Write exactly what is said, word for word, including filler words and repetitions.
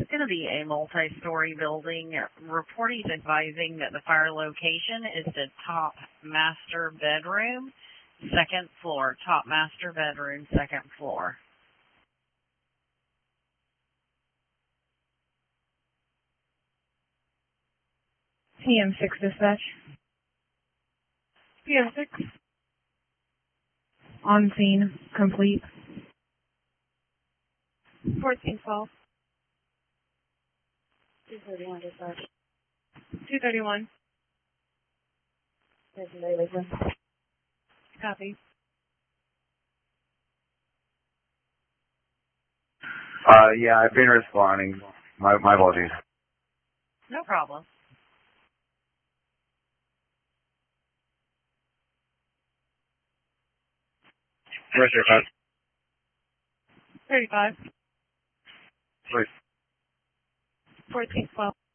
going to be a multi-story building. Reporting is advising that the fire location is the top master bedroom, second floor. Top master bedroom, second floor. P M six dispatch. P M six. On scene, complete. fourteen twelve. two thirty-one dispatch. two thirty-one. Station Bay Lisa. Copy. Uh, yeah, I've been responding. My, my apologies. No problem. Where's your phone? thirty-five. Please. fourteen twelve.